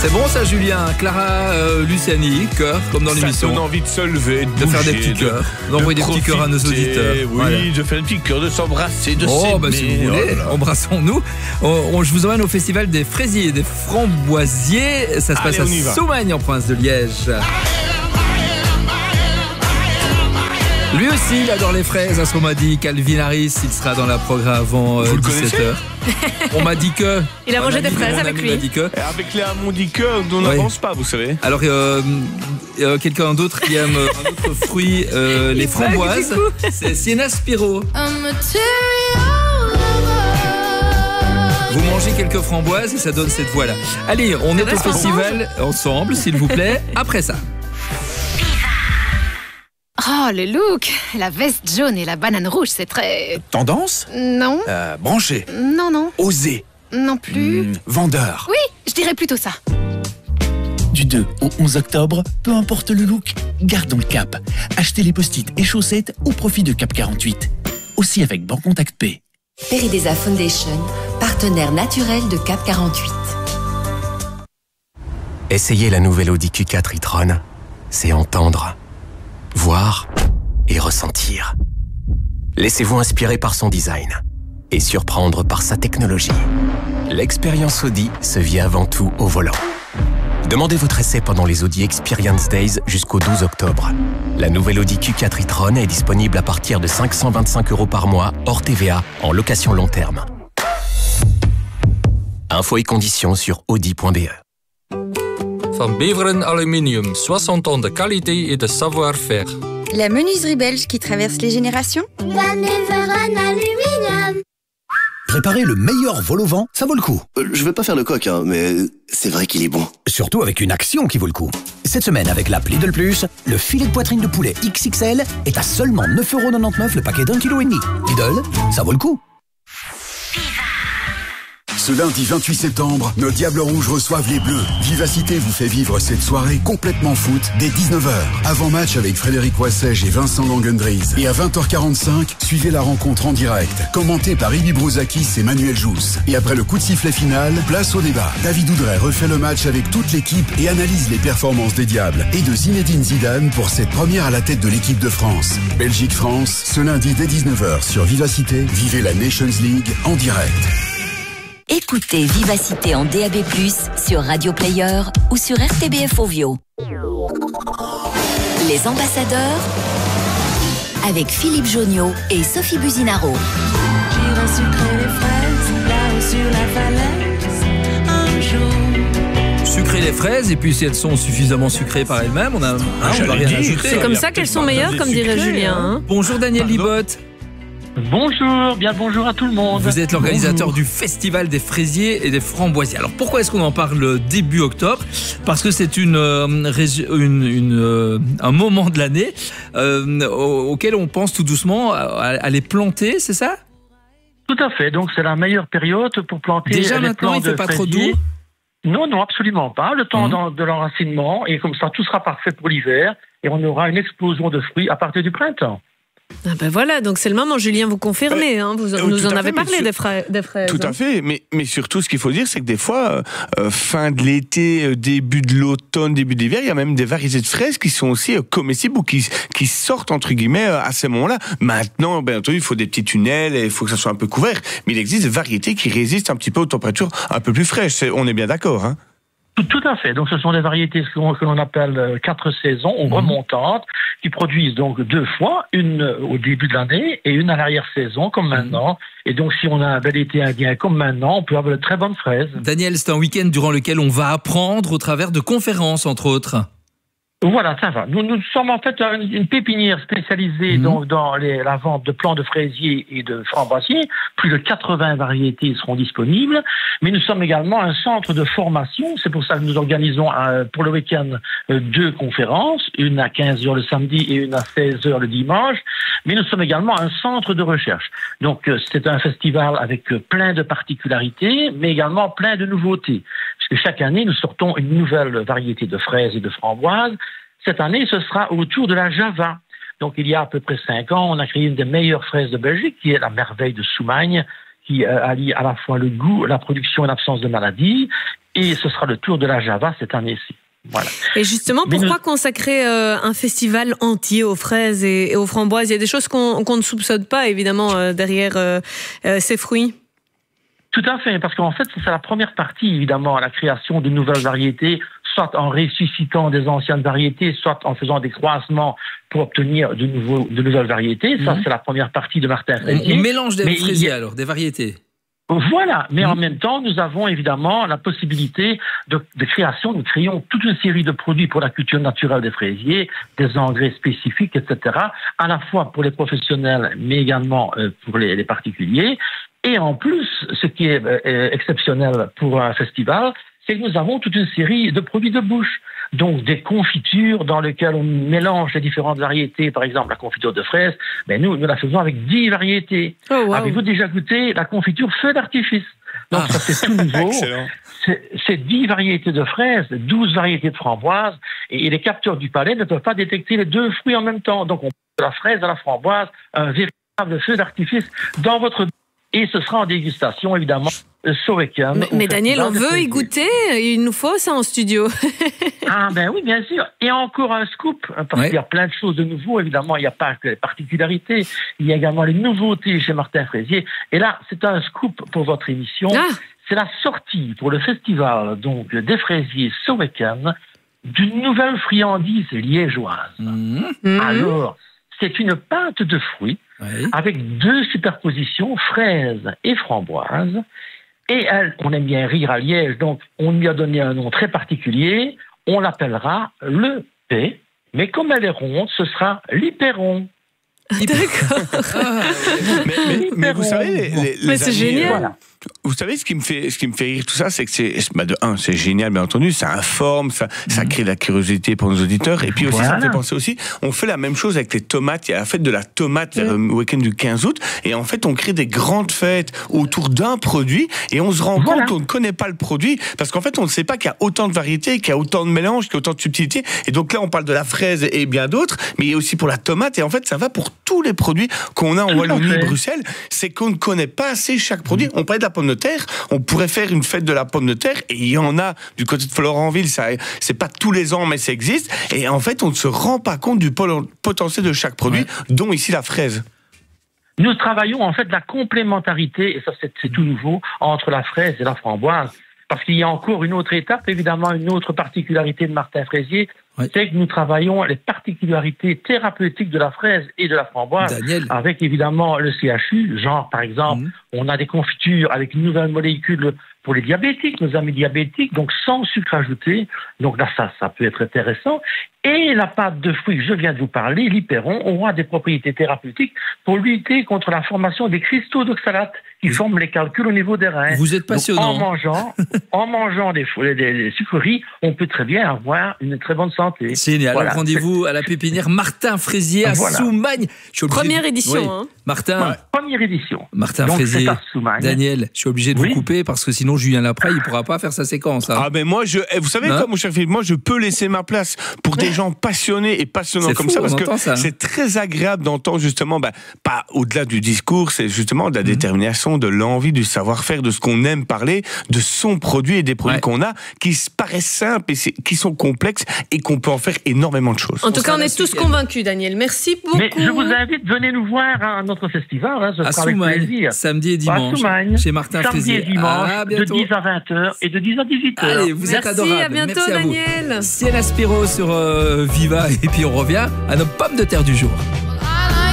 C'est bon ça, Julien. Clara Luciani, cœur, comme dans l'émission. Ça donne envie de se lever, de faire des petits cœurs, d'envoyer des petits cœurs à nos auditeurs. Oui, voilà. De faire des petits cœurs, de s'embrasser, de s'aimer. Si vous voulez, embrassons-nous. Je vous emmène au festival des fraisiers et des framboisiers. Ça se passe à Soumagne, en province de Liège. Lui aussi, il adore les fraises, à ce qu'on m'a dit. Calvin Harris, il sera dans la programme avant 17h. On m'a dit que... Il a mangé des fraises avec lui. Avec Léa, on dit que on n'avance pas, vous savez. Alors, quelqu'un d'autre qui aime un autre fruit, les framboises, c'est Sienna Spiro. Vous mangez quelques framboises et ça donne cette voix-là. Allez, on est au festival ensemble, s'il vous plaît, après ça. Oh, le look! La veste jaune et la banane rouge, c'est très... Tendance? Non. Branché? Non. Osé? Non plus. Vendeur? Oui, je dirais plutôt ça. Du 2 au 11 octobre, peu importe le look, gardons le cap. Achetez les post-it et chaussettes au profit de Cap 48. Aussi avec Bancontact P. Peridesa Foundation, partenaire naturel de Cap 48. Essayez la nouvelle Audi Q4 e-tron. C'est entendre, voir et ressentir. Laissez-vous inspirer par son design et surprendre par sa technologie. L'expérience Audi se vit avant tout au volant. Demandez votre essai pendant les Audi Experience Days jusqu'au 12 octobre. La nouvelle Audi Q4 e-tron est disponible à partir de 525 € par mois, hors TVA, en location long terme. Infos et conditions sur audi.be. Van Beveren Aluminium, 60 ans de qualité et de savoir-faire. La menuiserie belge qui traverse les générations. Van Beveren Aluminium. Préparer le meilleur vol au vent, ça vaut le coup. Je vais pas faire le coq, mais c'est vrai qu'il est bon. Surtout avec une action qui vaut le coup. Cette semaine, avec l'app Lidl Plus, le filet de poitrine de poulet XXL est à seulement 9,99 € le paquet d'1,5 kg. Lidl, ça vaut le coup. Ce lundi 28 septembre, nos Diables Rouges reçoivent les Bleus. Vivacité vous fait vivre cette soirée complètement foot dès 19h. Avant match avec Frédéric Wassège et Vincent Langendries. Et à 20h45, suivez la rencontre en direct, commentée par Ibi Brouzakis et Manuel Jousse. Et après le coup de sifflet final, place au débat. David Oudray refait le match avec toute l'équipe et analyse les performances des Diables. Et de Zinedine Zidane pour cette première à la tête de l'équipe de France. Belgique-France, ce lundi dès 19h sur Vivacité, vivez la Nations League en direct. Écoutez Vivacité en DAB+, sur Radio Player ou sur RTBF Ovio. Les ambassadeurs avec Philippe Jonniot et Sophie Buzinaro. J'irai sucrer les fraises là-haut sur la falaise un jour. Sucrer les fraises, et puis si elles sont suffisamment sucrées par elles-mêmes, on va rien ajouter. C'est comme ça qu'elles sont meilleures, comme dirait Julien. Hein. Bonjour Daniel Libotte. Bonjour, bien bonjour à tout le monde. Vous êtes l'organisateur du Festival des fraisiers et des framboisiers. Alors pourquoi est-ce qu'on en parle début octobre ? Parce que c'est un moment de l'année auquel on pense tout doucement à les planter, c'est ça ? Tout à fait, donc c'est la meilleure période pour planter. Déjà maintenant, il ne fait pas trop doux ? Non, absolument pas. Le temps de l'enracinement, et comme ça tout sera parfait pour l'hiver, et on aura une explosion de fruits à partir du printemps. Ah ben voilà, donc c'est le moment, Julien, vous confirmez, vous nous en avez parlé des fraises. Tout à fait, mais surtout ce qu'il faut dire, c'est que des fois, fin de l'été, début de l'automne, début de l'hiver, il y a même des variétés de fraises qui sont aussi comestibles ou qui sortent, entre guillemets, à ce moment-là. Maintenant, bien entendu, il faut des petits tunnels et il faut que ça soit un peu couvert, mais il existe des variétés qui résistent un petit peu aux températures un peu plus fraîches, on est bien d'accord, hein. Tout à fait. Donc, ce sont des variétés que l'on appelle 4 saisons ou remontantes, qui produisent donc 2 fois, une au début de l'année et une à l'arrière-saison, comme maintenant. Et donc, si on a un bel été indien comme maintenant, on peut avoir de très bonnes fraises. Daniel, c'est un week-end durant lequel on va apprendre au travers de conférences, entre autres. Voilà, ça va. Nous sommes en fait une pépinière spécialisée donc dans la vente de plants de fraisiers et de framboisiers. Plus de 80 variétés seront disponibles. Mais nous sommes également un centre de formation. C'est pour ça que nous organisons pour le week-end 2 conférences, une à 15h le samedi et une à 16h le dimanche. Mais nous sommes également un centre de recherche. Donc c'est un festival avec plein de particularités, mais également plein de nouveautés. Parce que chaque année, nous sortons une nouvelle variété de fraises et de framboises. Cette année, ce sera autour de la Java. Donc, il y a à peu près 5 ans, on a créé une des meilleures fraises de Belgique, qui est la merveille de Soumagne, qui allie à la fois le goût, la production et l'absence de maladie. et ce sera le tour de la Java cette année-ci. Voilà. Et justement, pourquoi consacrer un festival entier aux fraises et aux framboises? Il y a des choses qu'on ne soupçonne pas, évidemment, derrière ces fruits. Tout à fait, parce qu'en fait, c'est la première partie, évidemment, à la création de nouvelles variétés, soit en ressuscitant des anciennes variétés, soit en faisant des croisements pour obtenir de nouvelles variétés. Ça, c'est la première partie de Martin Fraisier. On mélange des fraisiers, alors, des variétés. Voilà, mais en même temps, nous avons évidemment la possibilité de création. Nous créons toute une série de produits pour la culture naturelle des fraisiers, des engrais spécifiques, etc., à la fois pour les professionnels, mais également pour les particuliers. Et en plus, ce qui est exceptionnel pour un festival, c'est que nous avons toute une série de produits de bouche. Donc des confitures dans lesquelles on mélange les différentes variétés. Par exemple, la confiture de fraises, ben nous la faisons avec 10 variétés. Oh, wow. Avez-vous déjà goûté la confiture feu d'artifice? Donc ça, c'est tout nouveau. C'est 10 variétés de fraises, 12 variétés de framboises, et les capteurs du palais ne peuvent pas détecter les deux fruits en même temps. Donc on met de la fraise à la framboise, un véritable feu d'artifice dans votre... Et ce sera en dégustation, évidemment, ce week-end. Mais Daniel, on veut y goûter. Il nous faut ça en studio. Ah ben oui, bien sûr. Et encore un scoop, parce qu'il y a plein de choses de nouveau. Évidemment, il n'y a pas que les particularités. Il y a également les nouveautés chez Martin Fraisier. Et là, c'est un scoop pour votre émission. C'est la sortie pour le festival donc des fraisiers ce week-end d'une nouvelle friandise liégeoise. Alors, c'est une pâte de fruits avec 2 superpositions, fraises et framboises. Et on aime bien rire à Liège, donc on lui a donné un nom très particulier. On l'appellera le P, mais comme elle est ronde, ce sera l'hyperon. D'accord. Mais vous savez, mais c'est génial. Voilà. Vous savez, ce qui me fait rire tout ça, c'est que c'est génial, bien entendu, ça informe, ça crée de la curiosité pour nos auditeurs, et puis aussi, ça me fait penser aussi, on fait la même chose avec les tomates. Il y a la fête de la tomate le week-end du 15 août, et en fait, on crée des grandes fêtes autour d'un produit, et on se rend compte qu'on ne connaît pas le produit, parce qu'en fait, on ne sait pas qu'il y a autant de variétés, qu'il y a autant de mélanges, qu'il y a autant de subtilités, et donc là, on parle de la fraise et bien d'autres, mais il y a aussi pour la tomate, et en fait, ça va pour tous les produits qu'on a en Wallonie et Bruxelles, c'est qu'on ne connaît pas assez chaque produit. On parlait de la pomme de terre, on pourrait faire une fête de la pomme de terre, et il y en a du côté de Florentville, c'est pas tous les ans, mais ça existe, et en fait, on ne se rend pas compte du potentiel de chaque produit, dont ici la fraise. Nous travaillons en fait la complémentarité, et ça c'est tout nouveau, entre la fraise et la framboise. Parce qu'il y a encore une autre étape, évidemment, une autre particularité de Martin Fraisier, c'est que nous travaillons les particularités thérapeutiques de la fraise et de la framboise, avec évidemment le CHU, genre par exemple, on a des confitures avec une nouvelle molécule pour les diabétiques, nos amis diabétiques, donc sans sucre ajouté, donc là ça peut être intéressant. Et la pâte de fruits que je viens de vous parler, l'hyperon, aura des propriétés thérapeutiques pour lutter contre la formation des cristaux d'oxalate qui forment les calculs au niveau des reins. Vous êtes passionnant. Donc, en mangeant des sucreries, on peut très bien avoir une très bonne santé. Génial. Voilà. Rendez-vous à la pépinière Martin Fraisier à Soumagne. Première édition. Hein. Martin. Première édition. Martin Fraisier. Daniel, je suis obligé de vous couper parce que sinon Julien Lapray, il ne pourra pas faire sa séquence. Hein. Ah ben moi, vous savez quoi, mon cher Philippe, moi je peux laisser ma place pour des gens passionnés et passionnants comme ça, parce que c'est très agréable d'entendre justement, pas au-delà du discours, c'est justement de la détermination, de l'envie, du savoir-faire, de ce qu'on aime parler, de son produit et des produits qu'on a, qui paraissent simples et qui sont complexes et qu'on peut en faire énormément de choses. En tout cas, on est tous convaincus, Daniel. Merci beaucoup. Mais je vous invite, venez nous voir à notre festival, hein, ce sera avec plaisir. Samedi et dimanche, chez Martin Fraisier. Samedi et dimanche, de 10 à 20h et de 10 à 18h. Allez, vous êtes adorables. À bientôt, Daniel. Sienna Spiro sur Viva, et puis on revient à nos pommes de terre du jour.